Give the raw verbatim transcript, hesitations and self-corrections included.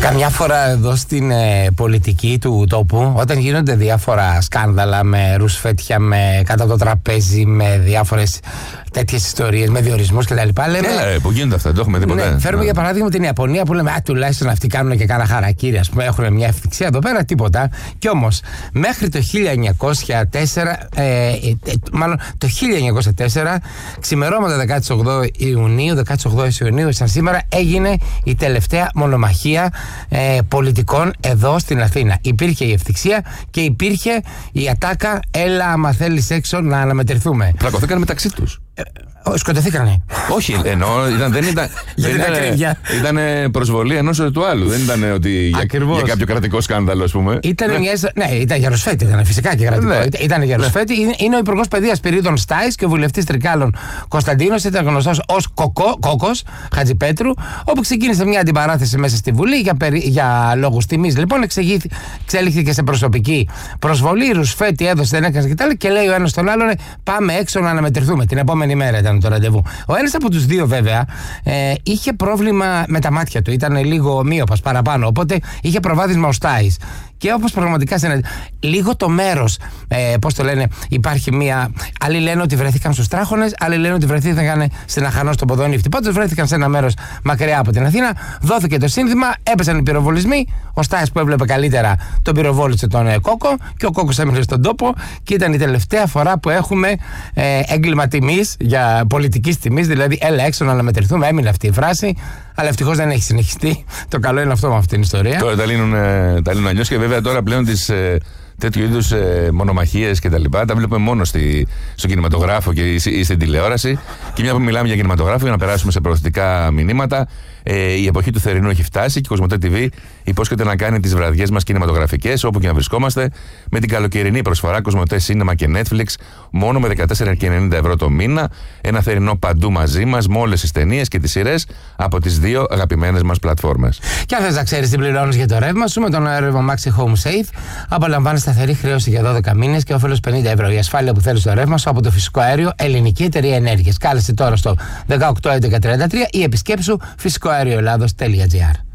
Καμιά φορά εδώ στην ε, πολιτική του τόπου, όταν γίνονται διάφορα σκάνδαλα με ρουσφέτια, με κάτω το τραπέζι, με διάφορες τέτοιες ιστορίες, με διορισμούς κτλ. Λέμε. Ε, που γίνονται αυτά, δεν το έχουμε δει ποτέ. Ναι, φέρουμε για παράδειγμα την Ιαπωνία που λέμε, α, τουλάχιστον αυτοί κάνουν και κάνα χαρακτήρι, ας πούμε, έχουν μια ευθυξία. Εδώ πέρα τίποτα. Κι όμως, μέχρι το χίλια εννιακόσια τέσσερα, ε, ε, μάλλον το χίλια εννιακόσια τέσσερα, ξημερώματα δεκαοκτώ Ιουνίου, δεκαοκτώ Ιουνίου, σαν σήμερα, έγινε η τελευταία μονομαχία ε, πολιτικών εδώ στην Αθήνα. Υπήρχε η ευθυξία και υπήρχε η ατάκα, έλα άμα θέλεις έξω να αναμετρηθούμε. Πλακωθήκαν μεταξύ τους. Ε, σκοτωθήκανε. Όχι, εννοώ, ήταν, δεν ήταν. Για την ακρίβεια. Ήταν προσβολή ενός του άλλου. Δεν ήταν ότι για, για κάποιο κρατικό σκάνδαλο, ας πούμε. Ήταν ναι. μια. Ναι, ήταν για ρουσφέτη, ήταν φυσικά και κρατικό. Ναι. Ήταν για ρουσφέτη. Ναι. Είναι ο Υπουργός Παιδείας Πυρίδων Στάης και ο βουλευτής Τρικάλων Κωνσταντίνος. Ήταν γνωστός ως Κόκος Χατζηπέτρου, όπου ξεκίνησε μια αντιπαράθεση μέσα στη Βουλή για, περι... για λόγους τιμής. Λοιπόν, εξελίχθηκε σε προσωπική προσβολή. Ρουσφέτη έδωσε, δεν έκανε κτλ. Και λέει ο ένας στον άλλον, πάμε έξω να αναμετρηθούμε. Την επόμενη μέρα ήταν το ραντεβού. Ο ένας από τους δύο, βέβαια, ε, είχε πρόβλημα με τα μάτια του. Ήταν λίγο μύοπας παραπάνω. Οπότε είχε προβάδισμα ο Στάης. Και όπως πραγματικά σε ένα, λίγο το μέρος, ε, πώς το λένε, υπάρχει μία. Άλλοι λένε ότι βρεθήκαν στους Τράχονες, άλλοι λένε ότι βρεθήκαν στην Αχανό στον Ποδονύφτη. Πάντως βρέθηκαν σε ένα μέρος μακριά από την Αθήνα. Δόθηκε το σύνθημα, έπεσαν οι πυροβολισμοί. Ο Στάης που έβλεπε καλύτερα τον πυροβόλησε τον ε, Κόκο και ο Κόκος έμεινε στον τόπο. Και ήταν η τελευταία φορά που έχουμε ε, έγκλημα τιμής, για πολιτικής τιμής, δηλαδή έλα έξω να αναμετρηθούμε. Έμεινε αυτή η φράση. Αλλά ευτυχώς δεν έχει συνεχιστεί. Το καλό είναι αυτό με αυτήν την ιστορία. Τώρα τα λύνουν, τα λύνουν αλλιώς και βέβαια τώρα πλέον τις ε, τέτοιου είδους ε, μονομαχίες και τα λοιπά τα βλέπουμε μόνο στη, στο κινηματογράφο και ή, ή στην τηλεόραση. Και μια που μιλάμε για κινηματογράφο, για να περάσουμε σε προωθητικά μηνύματα, ε, η εποχή του θερινού έχει φτάσει και η Κοσμοτέ τι βι υπόσχεται να κάνει τις βραδιές μας κινηματογραφικές όπου και να βρισκόμαστε με την καλοκαιρινή προσφορά Κοσμοτέ Cinema και Netflix μόνο με δεκατέσσερα κόμμα ενενήντα ευρώ το μήνα. Ένα θερινό παντού μαζί μας με όλες τις ταινίες και τις σειρές από τις δύο αγαπημένες μας πλατφόρμες. Και αν θες να ξέρεις τι πληρώνεις για το ρεύμα σου, με τον ρεύμα Maxi Home Safe απολαμβάνεις σταθερή χρέωση για δώδεκα μήνες και όφελος πενήντα ευρώ. Η ασφάλεια που θέλεις στο ρεύμα σου από το φυσικό αέριο Ελληνική Εταιρεία Ενέργειας. Κάλεσε τώρα στο δεκαοκτώ έντεκα τριάντα τρία ή επισκέψου φυσικό αέριο ελλάδος τελεία τζι άρ.